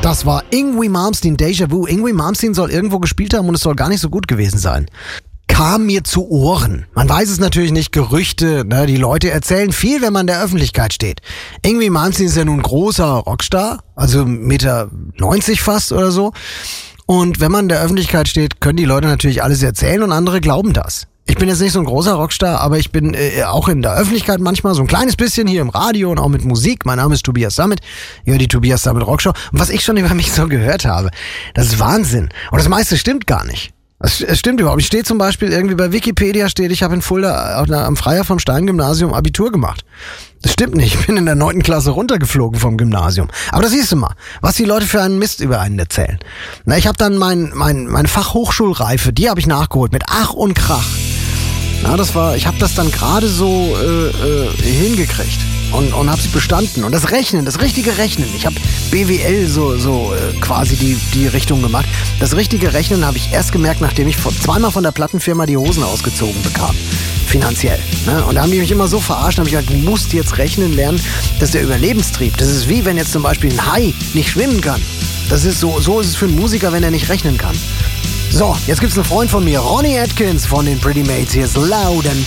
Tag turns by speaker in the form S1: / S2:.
S1: Das war Yngwie Malmsteen, Déjà Vu. Yngwie Malmsteen soll irgendwo gespielt haben und es soll gar nicht so gut gewesen sein. Kam mir zu Ohren. Man weiß es natürlich nicht, Gerüchte, ne? Die Leute erzählen viel, wenn man in der Öffentlichkeit steht. Yngwie Malmsteen ist ja nun großer Rockstar, also 1,90 Meter fast oder so. Und wenn man in der Öffentlichkeit steht, können die Leute natürlich alles erzählen und andere glauben das. Ich bin jetzt nicht so ein großer Rockstar, aber ich bin auch in der Öffentlichkeit manchmal so ein kleines bisschen hier im Radio und auch mit Musik. Mein Name ist Tobias Sammet, ja, die Tobias Sammet Rockshow. Und was ich schon über mich so gehört habe, das ist Wahnsinn. Und das meiste stimmt gar nicht. Es stimmt überhaupt. Ich stehe zum Beispiel irgendwie bei Wikipedia ich habe in Fulda am Freier vom Stein-Gymnasium Abitur gemacht. Das stimmt nicht. Ich bin in der 9. Klasse runtergeflogen vom Gymnasium. Aber das siehst du mal, was die Leute für einen Mist über einen erzählen. Na, ich habe dann meine Fachhochschulreife, die habe ich nachgeholt mit Ach und Krach. Ja, ich habe das dann gerade so hingekriegt und habe sie bestanden. Und das richtige Rechnen, ich habe BWL quasi die Richtung gemacht. Das richtige Rechnen habe ich erst gemerkt, nachdem ich zweimal von der Plattenfirma die Hosen ausgezogen bekam. Finanziell. Ne? Und da haben die mich immer so verarscht, habe ich gesagt, du musst jetzt rechnen lernen, das ist der Überlebenstrieb. Das ist wie wenn jetzt zum Beispiel ein Hai nicht schwimmen kann. Das ist so ist es für einen Musiker, wenn er nicht rechnen kann. So, jetzt gibt's einen Freund von mir, Ronnie Atkins von den Pretty Mates. Hier ist Loud and